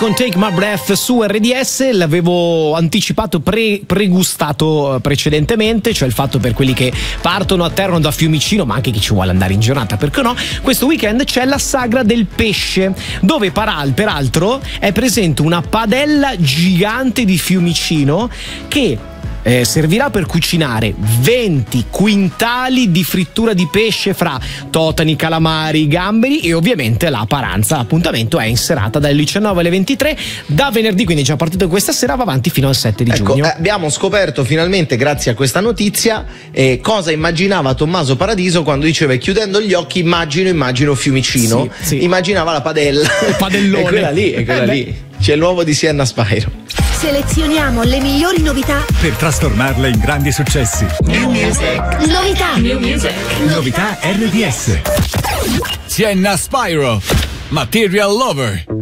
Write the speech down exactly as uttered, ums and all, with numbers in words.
Con Take My Breath su R D S, l'avevo anticipato, pre, pregustato precedentemente, cioè il fatto per quelli che partono, atterrano da Fiumicino, ma anche chi ci vuole andare in giornata, perché no? Questo weekend c'è la Sagra del Pesce, dove paral, peraltro è presente una padella gigante di Fiumicino che Eh, servirà per cucinare venti quintali di frittura di pesce fra totani, calamari, gamberi e ovviamente la paranza. L'appuntamento è in serata dalle diciannove alle ventitré da venerdì, quindi già partito questa sera, va avanti fino al sette di ecco, giugno. Eh, abbiamo scoperto finalmente, grazie a questa notizia, eh, cosa immaginava Tommaso Paradiso quando diceva chiudendo gli occhi immagino, immagino Fiumicino. Sì, sì. Immaginava la padella. Il padellone. È quella lì, è quella eh lì. C'è l'uovo di Sienna Spyro. Selezioniamo le migliori novità per trasformarle in grandi successi. New Music. Novità. New Music. Novità R D S. Sienna Spyro. Material Lover.